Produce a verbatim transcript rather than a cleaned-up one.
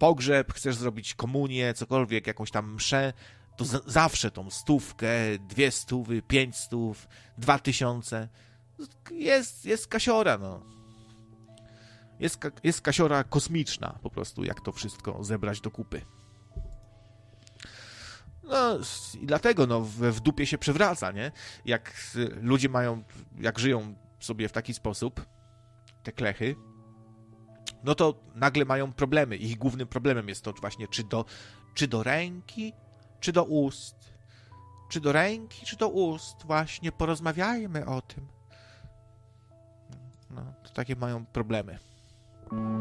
pogrzeb, chcesz zrobić komunię, cokolwiek, jakąś tam mszę, to z- zawsze tą stówkę, dwie stówy, pięć stów, dwa tysiące. Jest, jest kasiora, no. Jest, ka- jest kasiora kosmiczna po prostu, jak to wszystko zebrać do kupy. No i dlatego no, w, w dupie się przewraca, nie? Jak ludzie mają, jak żyją sobie w taki sposób, te klechy, no to nagle mają problemy. Ich głównym problemem jest to właśnie, czy do, czy do ręki, czy do ust. Czy do ręki, czy do ust. Właśnie porozmawiajmy o tym. No, to takie mają problemy.